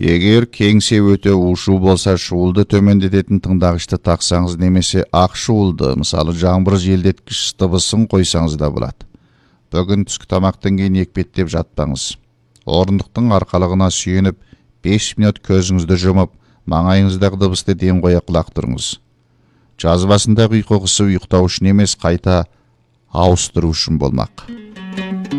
Егер кеңсе өте ушу болса, шуылды төмендететін тыңдағышты тақсаңыз немесе ақ шуылды, мысалы жаңбыр желдеткіш дыбысын қойсаңыз да болады. Бүгін түскі тамақтан кейін екпеттеп жатпаңыз. Орындықтың арқалығына сүйеніп, 5 минут көзіңізді жұмып, маңайыңыздағы дыбысты дем қоя құлақ тұрыңыз. Жазбасындағы ұйқы қысып ұйықтау үшін емес, қайта ауыстыру үшін болмақ.